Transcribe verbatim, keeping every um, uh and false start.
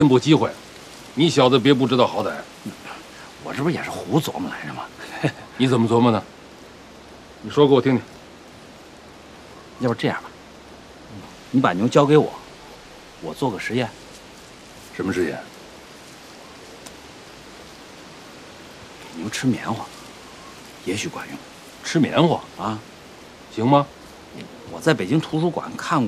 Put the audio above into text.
进步机会，你小子别不知道好歹。 我这不也是胡琢磨来着吗？ 你怎么琢磨呢？你说给我听听。 要不这样吧，你把牛交给我，我做个实验。 什么实验？ 给牛吃棉花，也许管用。 吃棉花啊？ 行吗？ 我在北京图书馆看过。